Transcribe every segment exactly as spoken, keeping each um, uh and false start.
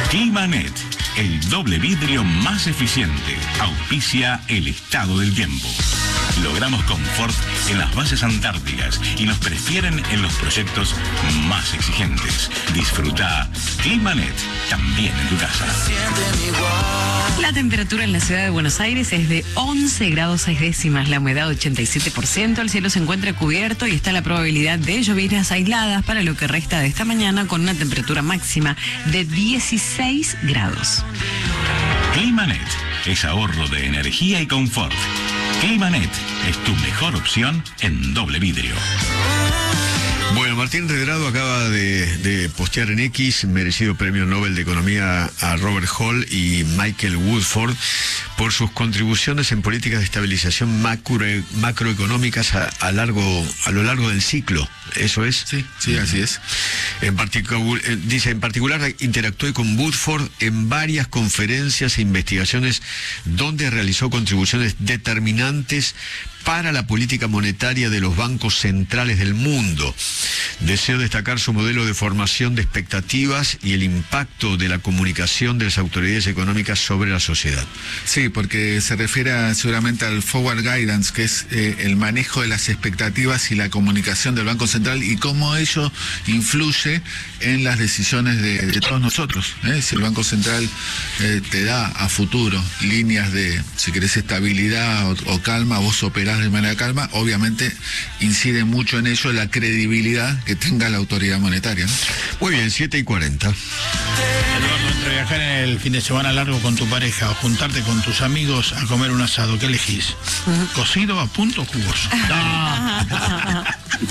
Climanet, el doble vidrio más eficiente, auspicia el estado del tiempo. Logramos confort en las bases antárticas y nos prefieren en los proyectos más exigentes. Disfruta Climanet también en tu casa. La temperatura en la ciudad de Buenos Aires es de once grados seis décimas, la humedad ochenta y siete por ciento, el cielo se encuentra cubierto y está la probabilidad de lloviznas aisladas para lo que resta de esta mañana con una temperatura máxima de dieciséis grados. Climanet es ahorro de energía y confort. Climanet es tu mejor opción en doble vidrio. Bueno, Martín Redrado acaba de, de postear en X merecido premio Nobel de Economía a Robert Hall y Michael Woodford por sus contribuciones en políticas de estabilización macro, macroeconómicas a, a, largo, a lo largo del ciclo. ¿Eso es? Sí, sí, así es. En particular, dice, en particular interactué con Woodford en varias conferencias e investigaciones donde realizó contribuciones determinantes para la política monetaria de los bancos centrales del mundo. Deseo destacar su modelo de formación de expectativas y el impacto de la comunicación de las autoridades económicas sobre la sociedad. Sí, porque se refiere a, seguramente al forward guidance, que es eh, el manejo de las expectativas y la comunicación del Banco Central y cómo ello influye en las decisiones de, de todos nosotros. ¿eh? Si el Banco Central eh, te da a futuro líneas de, si querés, estabilidad o, o calma, vos operás de manera calma, obviamente incide mucho en ello la credibilidad que tenga la autoridad monetaria, ¿no? Muy bien, siete y cuarenta. Eduardo, entre viajar en el fin de semana largo con tu pareja o juntarte con tus amigos a comer un asado, ¿qué elegís? Uh-huh. ¿Cocido a punto o jugoso? No.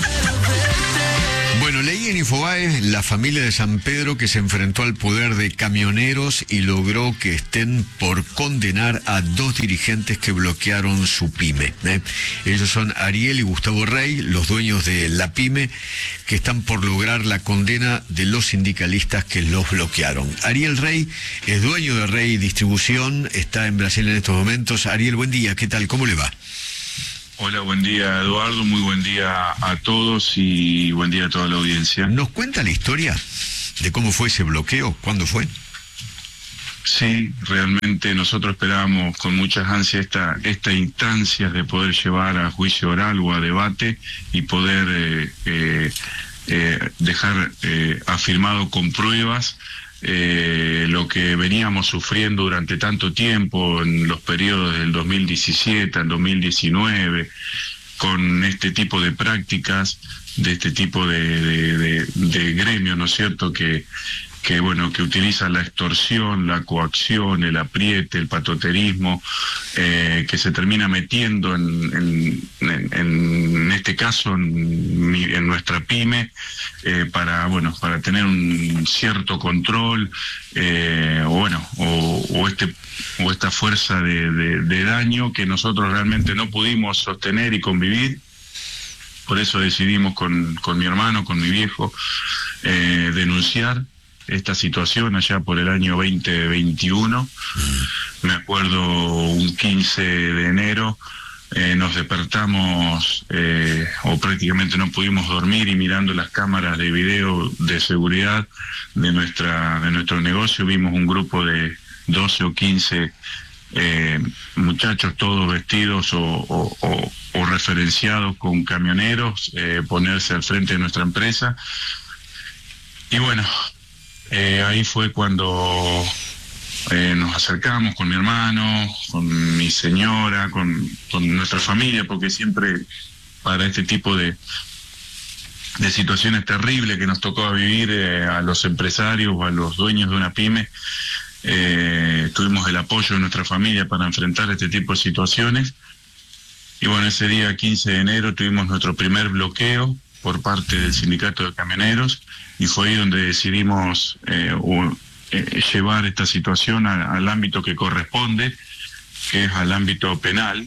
Bueno, leí en Infobae la familia de San Pedro que se enfrentó al poder de camioneros y logró que estén por condenar a dos dirigentes que bloquearon su pyme. ¿eh? Ellos son Ariel y Gustavo Rey, los dueños de la pyme, que están por lograr la condena de los sindicalistas que los bloquearon. Ariel Rey es dueño de Rey Distribución, está en Brasil en estos momentos. Ariel, buen día, ¿qué tal? ¿Cómo le va? Hola, buen día Eduardo, muy buen día a todos y buen día a toda la audiencia. ¿Nos cuenta la historia de cómo fue ese bloqueo? ¿Cuándo fue? Sí, realmente nosotros esperábamos con muchas ansias esta, esta instancia de poder llevar a juicio oral o a debate y poder eh, eh, eh, dejar eh, afirmado con pruebas Eh, lo que veníamos sufriendo durante tanto tiempo en los periodos del dos mil diecisiete al dos mil diecinueve con este tipo de prácticas, de este tipo de, de, de, de gremios, ¿no es cierto?, que que bueno, que utiliza la extorsión, la coacción, el apriete, el patoterismo, eh, que se termina metiendo en, en, en, en este caso en, en nuestra pyme, eh, para bueno, para tener un cierto control, eh, o bueno, o, o este o esta fuerza de, de, de daño que nosotros realmente no pudimos sostener y convivir. Por eso decidimos con, con mi hermano, con mi viejo, eh, denunciar esta situación allá por el año veinte veintiuno. Me acuerdo un quince de enero, eh, nos despertamos, eh, o prácticamente no pudimos dormir, y mirando las cámaras de video de seguridad de nuestra de nuestro negocio vimos un grupo de doce o quince eh, muchachos, todos vestidos o, o, o, o referenciados con camioneros, eh, ponerse al frente de nuestra empresa. Y bueno, Eh, ahí fue cuando eh, nos acercamos con mi hermano, con mi señora, con, con nuestra familia, porque siempre para este tipo de, de situaciones terribles que nos tocó vivir eh, a los empresarios o a los dueños de una pyme, eh, tuvimos el apoyo de nuestra familia para enfrentar este tipo de situaciones. Y bueno, ese día quince de enero tuvimos nuestro primer bloqueo por parte del sindicato de camioneros, y fue ahí donde decidimos eh, uh, eh, llevar esta situación a, al ámbito que corresponde, que es al ámbito penal.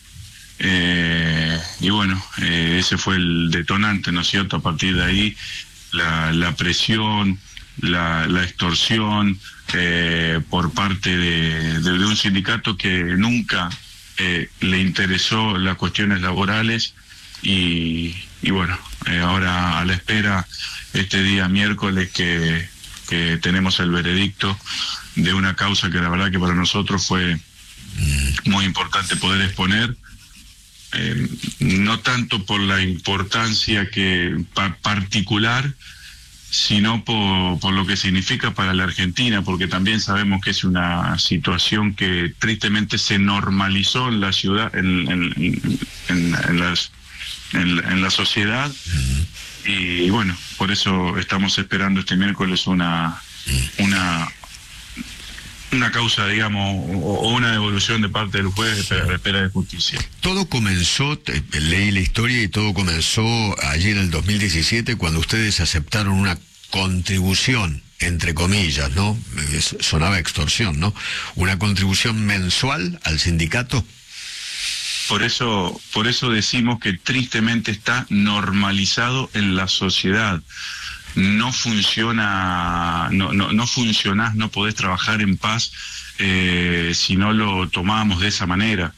Eh, y bueno, eh, ese fue el detonante, ¿no es cierto? A partir de ahí, la, la presión, la, la extorsión eh, por parte de, de, de un sindicato que nunca eh, le interesó las cuestiones laborales, y, y bueno, eh, ahora a la espera este día miércoles que que tenemos el veredicto de una causa que la verdad que para nosotros fue muy importante poder exponer, eh, no tanto por la importancia que pa particular, sino por, por lo que significa para la Argentina, porque también sabemos que es una situación que tristemente se normalizó en la ciudad, en, en, en, en, las, en, en la sociedad, y bueno, por eso estamos esperando este miércoles una una una causa, digamos, o una devolución de parte del juez de espera, de espera de justicia. Todo comenzó, te, leí la historia y todo comenzó allí en el dos mil diecisiete cuando ustedes aceptaron una contribución, entre comillas, ¿no? Sonaba extorsión, ¿no? Una contribución mensual al sindicato. Por eso, por eso decimos que tristemente está normalizado en la sociedad. No funciona, no, no, no funcionás, no podés trabajar en paz eh, si no lo tomamos de esa manera.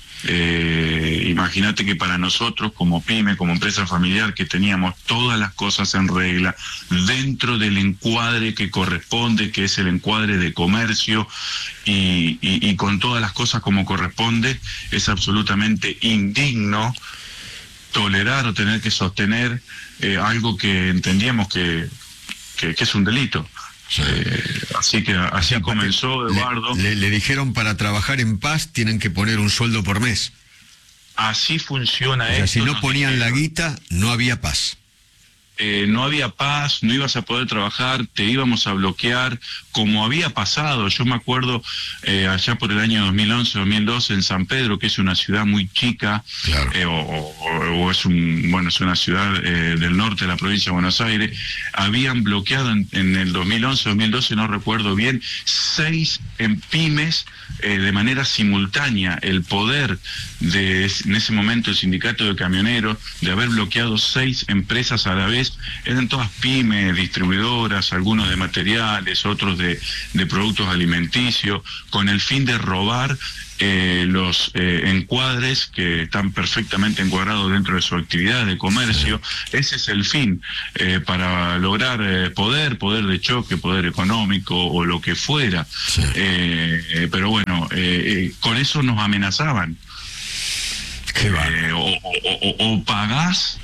Eh, imagínate que para nosotros como pyme, como empresa familiar, que teníamos todas las cosas en regla dentro del encuadre que corresponde, que es el encuadre de comercio, y, y, y con todas las cosas como corresponde, es absolutamente indigno tolerar o tener que sostener eh, algo que entendíamos que, que, que es un delito. Sí. Eh, así que así comenzó, Eduardo. Le, le, le dijeron para trabajar en paz tienen que poner un sueldo por mes. Así funciona esto. O sea, si no ponían la guita, no había paz. Eh, no había paz, no ibas a poder trabajar, te íbamos a bloquear, como había pasado. Yo me acuerdo eh, allá por el año dos mil once, dos mil doce en San Pedro, que es una ciudad muy chica, claro. eh, o, o, o es un bueno es una ciudad eh, del norte de la provincia de Buenos Aires. Habían bloqueado en, en el dos mil once, dos mil doce, no recuerdo bien, seis en pymes eh, de manera simultánea. El poder de en ese momento el sindicato de camioneros de haber bloqueado seis empresas a la vez. Eran todas pymes, distribuidoras, algunos de materiales, otros de, de productos alimenticios, con el fin de robar eh, los eh, encuadres que están perfectamente encuadrados dentro de su actividad de comercio. Ese es el fin, eh, para lograr eh, poder, poder de choque, poder económico o lo que fuera. Sí. Eh, eh, pero bueno, eh, eh, con eso nos amenazaban. Qué eh, o, o, o, o pagás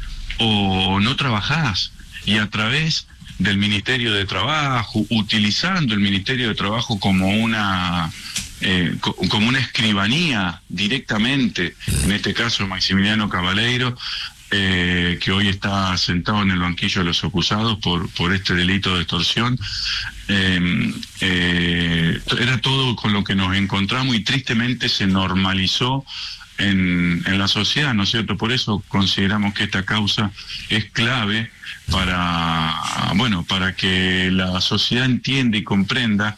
o no trabajás, y a través del Ministerio de Trabajo, utilizando el Ministerio de Trabajo como una eh, co como una escribanía directamente, en este caso Maximiliano Cabaleiro, eh, que hoy está sentado en el banquillo de los acusados por, por este delito de extorsión. Eh, eh, era todo con lo que nos encontramos y tristemente se normalizó En, en la sociedad, ¿no es cierto? Por eso consideramos que esta causa es clave para, bueno, para que la sociedad entienda y comprenda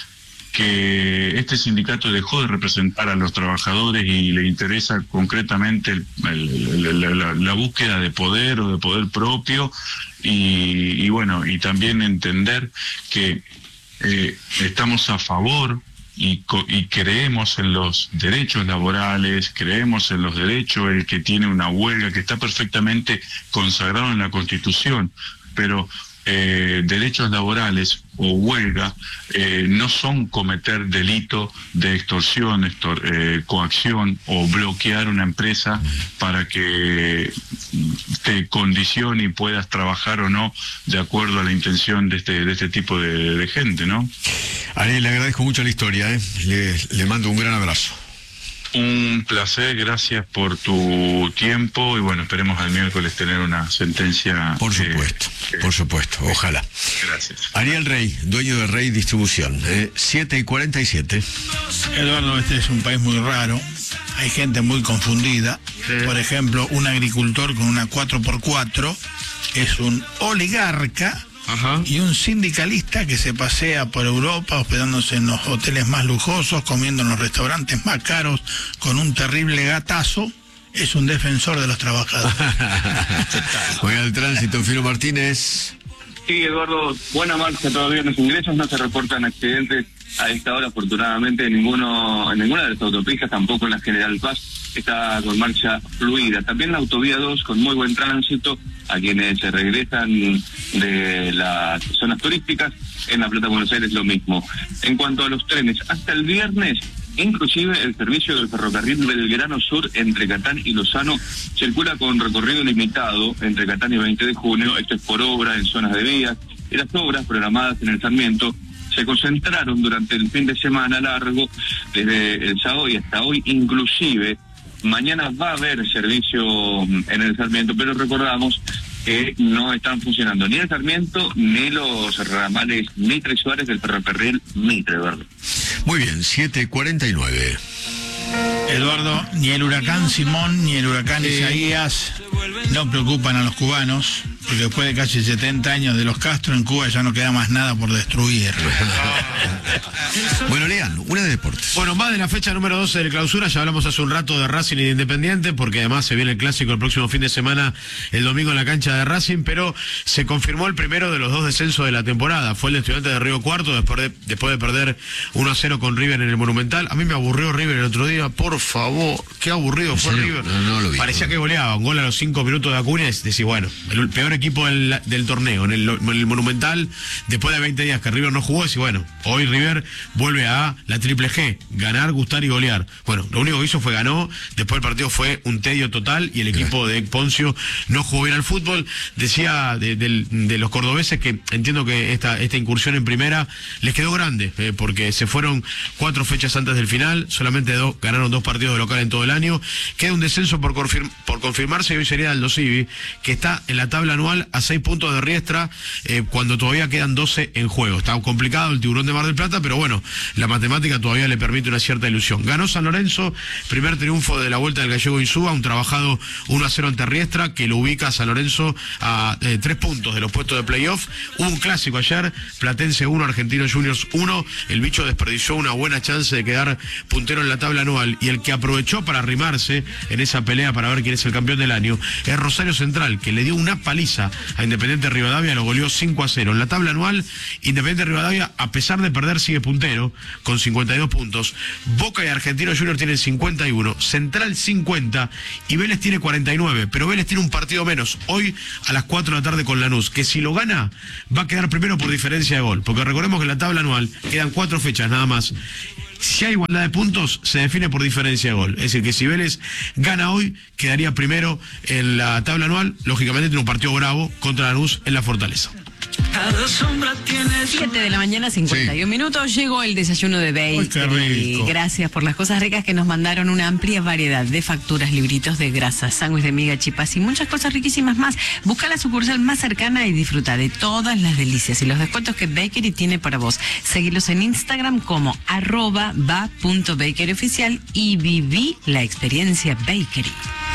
que este sindicato dejó de representar a los trabajadores y le interesa concretamente el, el, la, la, la búsqueda de poder o de poder propio, y, y bueno, y también entender que eh, estamos a favor Y, y creemos en los derechos laborales, creemos en los derechos, el que tiene una huelga, que está perfectamente consagrado en la Constitución, pero eh, derechos laborales o huelga eh, no son cometer delito de extorsión, extor eh, coacción o bloquear una empresa para que te condicione y puedas trabajar o no de acuerdo a la intención de este, de este tipo de, de gente, ¿no? Ariel, le agradezco mucho la historia, ¿eh? le, le mando un gran abrazo. Un placer, gracias por tu tiempo y bueno, esperemos al miércoles tener una sentencia. Por supuesto, eh, por supuesto, ojalá. Gracias. Ariel Rey, dueño de Rey Distribución, eh, siete y cuarenta y siete. Eduardo, este es un país muy raro, hay gente muy confundida. Sí. Por ejemplo, un agricultor con una cuatro por cuatro es un oligarca. Ajá. Y un sindicalista que se pasea por Europa hospedándose en los hoteles más lujosos, comiendo en los restaurantes más caros, con un terrible gatazo, es un defensor de los trabajadores. Juega el tránsito, Filo Martínez. Sí, Eduardo, buena marcha todavía en los ingresos, no se reportan accidentes a esta hora, afortunadamente, en ninguno, en ninguna de las autopistas, tampoco en la General Paz. está con marcha fluida. También la autovía dos con muy buen tránsito a quienes se regresan de las zonas turísticas. En La Plata, Buenos Aires, lo mismo. En cuanto a los trenes, hasta el viernes, inclusive el servicio del ferrocarril Belgrano Sur entre Catán y Lozano circula con recorrido limitado entre Catán y veinte de junio. Esto es por obra en zonas de vías, y las obras programadas en el Sarmiento se concentraron durante el fin de semana largo, desde el sábado y hasta hoy. Inclusive mañana va a haber servicio en el Sarmiento, pero recordamos que no están funcionando ni el Sarmiento ni los ramales Mitre y Suárez del ferrocarril Mitre, Eduardo. Muy bien, siete cuarenta y nueve. Eduardo, ni el huracán Simón ni el huracán Isaías no preocupan a los cubanos, porque después de casi setenta años de los Castro en Cuba ya no queda más nada por destruir. Bueno, Lean, una de deportes. Bueno, más de la fecha número doce de clausura, ya hablamos hace un rato de Racing y de Independiente, porque además se viene el clásico el próximo fin de semana, el domingo en la cancha de Racing, pero se confirmó el primero de los dos descensos de la temporada. Fue el de Estudiantes de Río Cuarto, después de, después de perder uno a cero con River en el Monumental. A mí me aburrió River el otro día, por favor, qué aburrido fue River. No, no lo vi, Parecía no. que goleaba, un gol a los cinco minutos de Acuña, y decís, bueno, el peor equipo del, del torneo, en el, en el Monumental, después de veinte días que River no jugó, decís, bueno, hoy River vuelve a la triple G, ganar, gustar y golear. Bueno, lo único que hizo fue ganó, después el partido fue un tedio total y el equipo de Poncio no jugó bien al fútbol. Decía de, de, de los cordobeses que entiendo que esta, esta incursión en primera les quedó grande, eh, porque se fueron cuatro fechas antes del final, solamente dos, ganaron dos partidos de local en todo el año. Queda un descenso por, confirm, por confirmarse, y hoy sería Aldo Civi, que está en la tabla anual a seis puntos de Riestra, eh, cuando todavía quedan doce en juego. Está complicado el Tiburón de Mar del Plata, pero bueno, la matemática todavía le permite una cierta ilusión. Ganó San Lorenzo, primer triunfo de la Vuelta del Gallego Insúa, un trabajado uno a cero ante Riestra, que lo ubica a San Lorenzo a eh, tres puntos de los puestos de playoff. Hubo un clásico ayer, Platense uno, Argentinos Juniors uno. El bicho desperdició una buena chance de quedar puntero en la tabla anual, y el que aprovechó para arrimarse en esa pelea para ver quién es el campeón del año es Rosario Central, que le dio una paliza a Independiente Rivadavia, lo goleó cinco a cero. En la tabla anual, Independiente Rivadavia, a pesar de perder, sigue puntero con cincuenta y dos puntos. Boca y Argentinos Juniors tienen cincuenta y uno, Central cincuenta y Vélez tiene cuarenta y nueve, pero Vélez tiene un partido menos hoy a las cuatro de la tarde con Lanús, que si lo gana va a quedar primero por diferencia de gol, porque recordemos que en la tabla anual quedan cuatro fechas nada más. Si hay igualdad de puntos, se define por diferencia de gol. Es decir, que si Vélez gana hoy, quedaría primero en la tabla anual. Lógicamente tiene un partido bravo contra Lanús en la Fortaleza. siete de la mañana, cincuenta y uno sí. minutos. Llegó el desayuno de Bakery. Gracias por las cosas ricas que nos mandaron. Una amplia variedad de facturas, libritos de grasas, sándwich de miga, chipas y muchas cosas riquísimas más. Busca la sucursal más cercana y disfruta de todas las delicias y los descuentos que Bakery tiene para vos. Seguilos en Instagram como arroba va punto bakery oficial y viví la experiencia Bakery.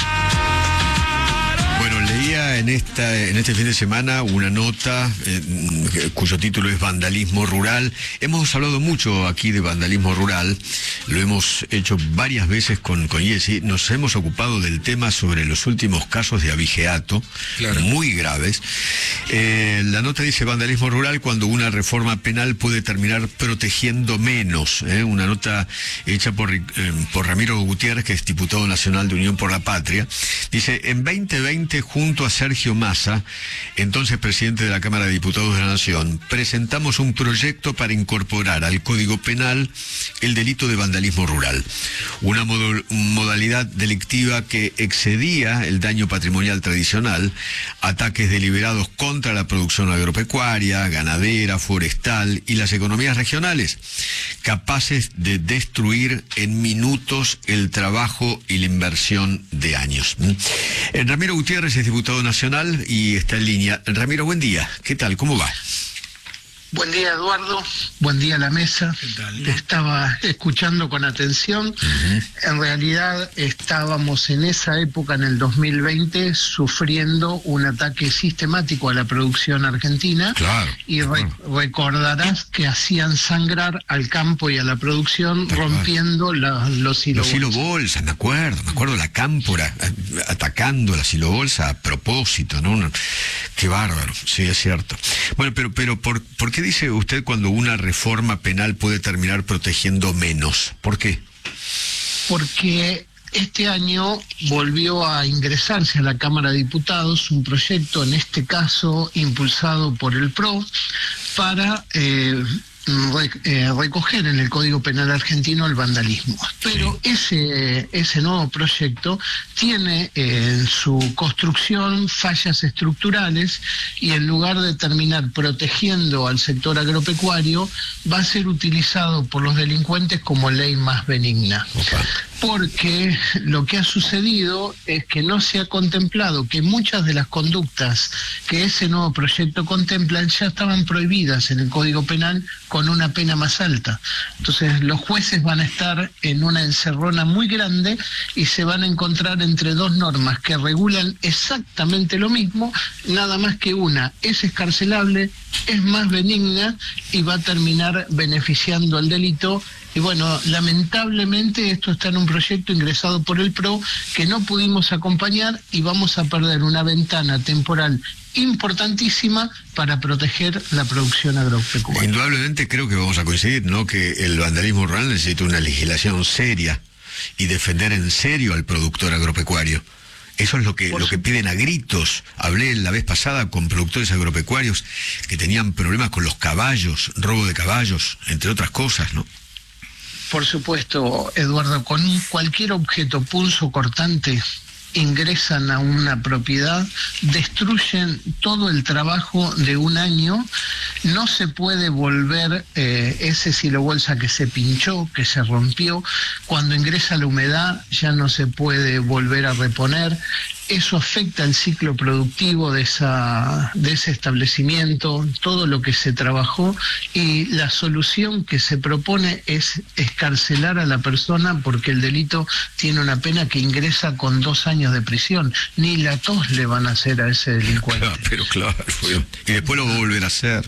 Leía en esta en este fin de semana una nota eh, cuyo título es Vandalismo Rural. Hemos hablado mucho aquí de vandalismo rural, lo hemos hecho varias veces con, con Jessy. Nos hemos ocupado del tema sobre los últimos casos de abigeato, claro, muy graves. Eh, la nota dice vandalismo rural cuando una reforma penal puede terminar protegiendo menos. Eh, una nota hecha por, eh, por Ramiro Gutiérrez, que es diputado nacional de Unión por la Patria. Dice, en veinte veinte, junto a Sergio Massa, entonces presidente de la Cámara de Diputados de la Nación, presentamos un proyecto para incorporar al Código Penal el delito de vandalismo rural, una modo- modalidad delictiva que excedía el daño patrimonial tradicional, ataques deliberados contra la producción agropecuaria, ganadera, forestal y las economías regionales, capaces de destruir en minutos el trabajo y la inversión de años. Eh, Ramiro Gutiérrez es diputado nacional y está en línea. Ramiro, buen día. ¿Qué tal? ¿Cómo va? Buen día, Eduardo. Buen día a la mesa. Te estaba escuchando con atención. Uh-huh. En realidad estábamos en esa época, en el dos mil veinte, sufriendo un ataque sistemático a la producción argentina. Claro. Y re- recordarás que hacían sangrar al campo y a la producción, claro, rompiendo la, los silobolsas. Los silobolsas, me acuerdo, me acuerdo la cámpora atacando la silobolsa a propósito, ¿no? Qué bárbaro, sí, es cierto. Bueno, pero, pero ¿por, ¿por qué dice usted cuando una reforma penal puede terminar protegiendo menos? ¿Por qué? Porque este año volvió a ingresarse a la Cámara de Diputados un proyecto, en este caso impulsado por el P R O, para eh, recoger en el Código Penal argentino el vandalismo. Pero ese, ese nuevo proyecto tiene en su construcción fallas estructurales y en lugar de terminar protegiendo al sector agropecuario, va a ser utilizado por los delincuentes como ley más benigna. Opa. Porque lo que ha sucedido es que no se ha contemplado que muchas de las conductas que ese nuevo proyecto contempla ya estaban prohibidas en el Código Penal con una pena más alta. Entonces los jueces van a estar en una encerrona muy grande y se van a encontrar entre dos normas que regulan exactamente lo mismo, nada más que una es escarcelable, es más benigna y va a terminar beneficiando al delito. Y bueno, lamentablemente esto está en un proyecto ingresado por el P R O que no pudimos acompañar y vamos a perder una ventana temporal importantísima para proteger la producción agropecuaria. Indudablemente creo que vamos a coincidir, ¿no?, que el vandalismo rural necesita una legislación seria y defender en serio al productor agropecuario. Eso es lo que, lo que piden a gritos. Hablé la vez pasada con productores agropecuarios que tenían problemas con los caballos, robo de caballos, entre otras cosas, ¿no? Por supuesto, Eduardo, con cualquier objeto punzo cortante ingresan a una propiedad, destruyen todo el trabajo de un año, no se puede volver eh, ese silo bolsa que se pinchó, que se rompió, cuando ingresa la humedad ya no se puede volver a reponer. Eso afecta el ciclo productivo de, esa, de ese establecimiento, todo lo que se trabajó, y la solución que se propone es escarcelar a la persona porque el delito tiene una pena que ingresa con dos años de prisión. Ni la tos le van a hacer a ese delincuente. Claro, pero claro, y después lo va a volver a hacer.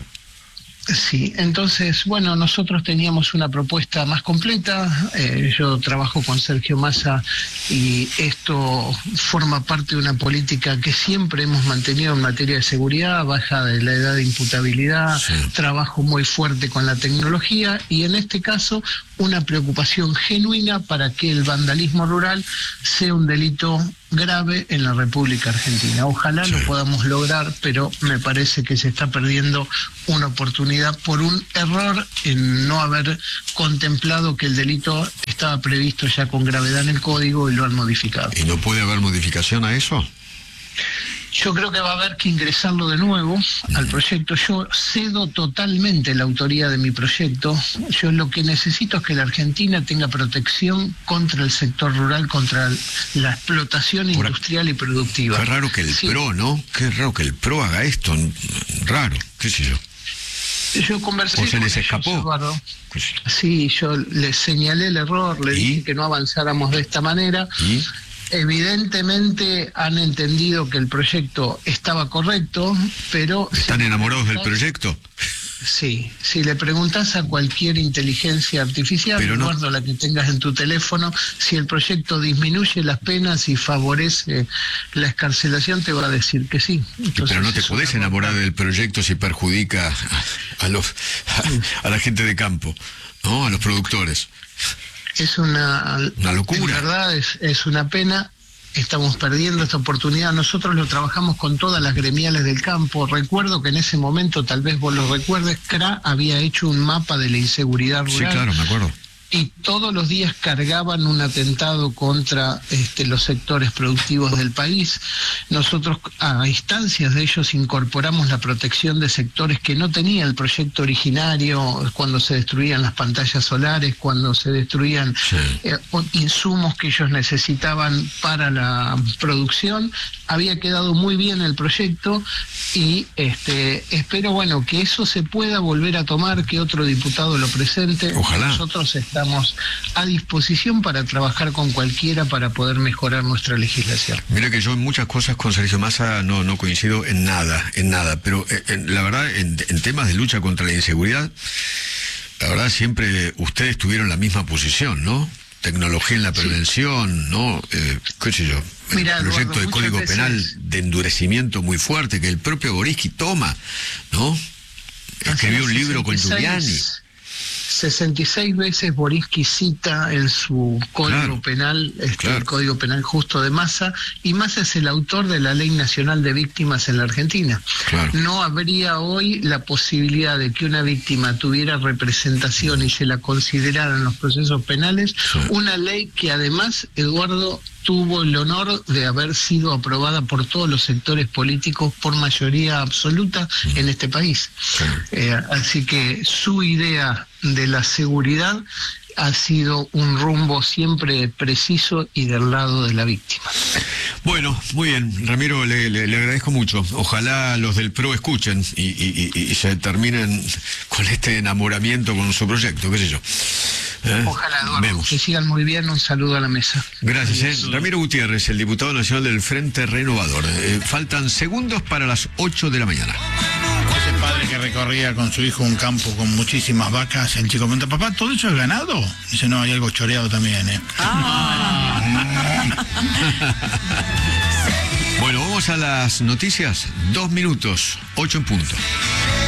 Sí, entonces, bueno, nosotros teníamos una propuesta más completa. Eh, yo trabajo con Sergio Massa y esto forma parte de una política que siempre hemos mantenido en materia de seguridad, baja de la edad de imputabilidad, sí. Trabajo muy fuerte con la tecnología y en este caso una preocupación genuina para que el vandalismo rural sea un delito grave en la República Argentina. Ojalá sí. Lo podamos lograr, pero me parece que se está perdiendo una oportunidad por un error en no haber contemplado que el delito estaba previsto ya con gravedad en el código y lo han modificado. ¿Y no puede haber modificación a eso? Yo creo que va a haber que ingresarlo de nuevo al proyecto. Yo cedo totalmente la autoría de mi proyecto. Yo lo que necesito es que la Argentina tenga protección contra el sector rural, contra la explotación Ahora, industrial y productiva. Qué raro que el sí. P R O, ¿no? Qué raro que el P R O haga esto. Raro, qué sé yo. Yo conversé ¿O se les escapó? Ellos, Eduardo. Sí, yo les señalé el error, le ¿Y? dije que no avanzáramos de esta manera. ¿Y? Evidentemente han entendido que el proyecto estaba correcto, pero... ¿Están si enamorados del proyecto? Sí, si le preguntas a cualquier inteligencia artificial, pero no, Eduardo, la que tengas en tu teléfono, si el proyecto disminuye las penas y favorece la escarcelación, te va a decir que sí. Entonces, pero no te podés enamorar del proyecto si perjudica a, los, a, a la gente de campo, ¿no? A los productores. Es una, una locura. En verdad es, es una pena. Estamos perdiendo esta oportunidad. Nosotros lo trabajamos con todas las gremiales del campo. Recuerdo que en ese momento, tal vez vos lo recuerdes, C R A había hecho un mapa de la inseguridad rural. Sí, claro, me acuerdo. Y todos los días cargaban un atentado contra este, los sectores productivos del país. Nosotros, a instancias de ellos, incorporamos la protección de sectores que no tenía el proyecto originario, cuando se destruían las pantallas solares, cuando se destruían sí. eh, insumos que ellos necesitaban para la producción. Había quedado muy bien el proyecto y este, espero, bueno, que eso se pueda volver a tomar, que otro diputado lo presente. Ojalá. Nosotros estamos a disposición para trabajar con cualquiera para poder mejorar nuestra legislación. Mira que yo en muchas cosas con Sergio Massa no, no coincido en nada, en nada, pero en, la verdad en, en temas de lucha contra la inseguridad, la verdad siempre ustedes tuvieron la misma posición, ¿no? Tecnología en la prevención, sí. ¿no? Eh, qué sé yo, el Mira, proyecto Eduardo, de Código veces... Penal de endurecimiento muy fuerte que el propio Boriski toma, ¿no? Escribió un libro con Giuliani. sesenta y seis veces Borinsky cita en su código Claro. penal, este, Claro. el Código Penal Justo de Massa, y Massa es el autor de la Ley Nacional de Víctimas en la Argentina. Claro. No habría hoy la posibilidad de que una víctima tuviera representación y se la considerara en los procesos penales, Sí. una ley que además, Eduardo, tuvo el honor de haber sido aprobada por todos los sectores políticos por mayoría absoluta en este país. Eh, así que su idea de la seguridad ha sido un rumbo siempre preciso y del lado de la víctima. Bueno, muy bien, Ramiro, le, le- le agradezco mucho. Ojalá los del PRO escuchen y, y- y- y se terminen con este enamoramiento con su proyecto, qué sé yo. ¿Eh? Ojalá, Eduardo, Vemos. que sigan muy bien. Un saludo a la mesa. Gracias. ¿eh? Ramiro Gutiérrez, el diputado nacional del Frente Renovador. Eh, faltan segundos para las ocho de la mañana. Ese padre que recorría con su hijo un campo con muchísimas vacas, el chico pregunta, papá, ¿todo eso es ganado? Dice, no, hay algo choreado también, ¿eh? Bueno, vamos a las noticias. Dos minutos, ocho en punto.